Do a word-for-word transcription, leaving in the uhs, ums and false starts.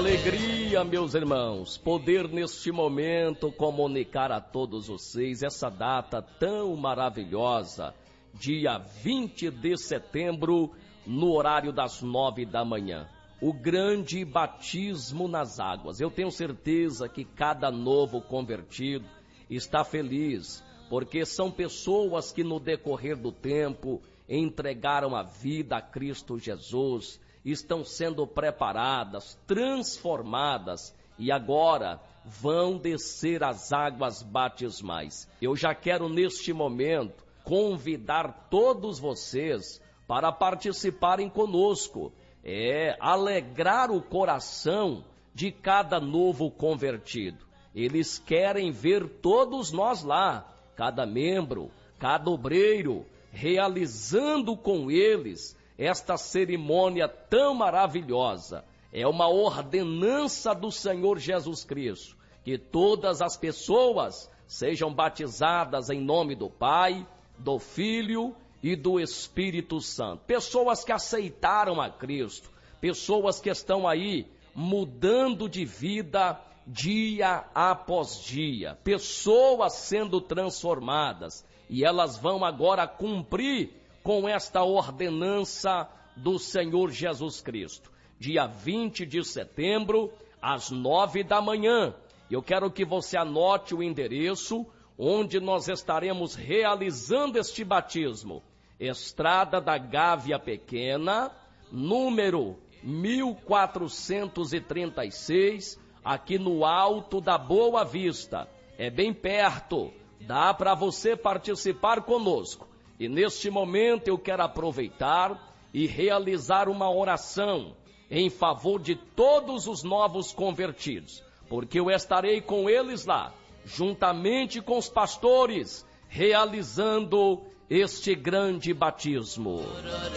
alegria, meus irmãos, poder neste momento comunicar a todos vocês essa data tão maravilhosa, dia vinte de setembro, no horário das nove da manhã. O grande batismo nas águas. Eu tenho certeza que cada novo convertido está feliz, porque são pessoas que no decorrer do tempo entregaram a vida a Cristo Jesus, estão sendo preparadas, transformadas e agora vão descer as águas batismais. Eu já quero neste momento convidar todos vocês para participarem conosco, é alegrar o coração de cada novo convertido. Eles querem ver todos nós lá, cada membro, cada obreiro, realizando com eles esta cerimônia tão maravilhosa. É uma ordenança do Senhor Jesus Cristo, que todas as pessoas sejam batizadas em nome do Pai, do Filho e do Espírito Santo. Pessoas que aceitaram a Cristo, pessoas que estão aí mudando de vida dia após dia, pessoas sendo transformadas, e elas vão agora cumprir com esta ordenança do Senhor Jesus Cristo. Dia vinte de setembro, às nove da manhã. Eu quero que você anote o endereço onde nós estaremos realizando este batismo. Estrada da Gávea Pequena, número mil quatrocentos e trinta e seis, aqui no Alto da Boa Vista. É bem perto, dá para você participar conosco. E neste momento eu quero aproveitar e realizar uma oração em favor de todos os novos convertidos, porque eu estarei com eles lá, juntamente com os pastores, realizando este grande batismo.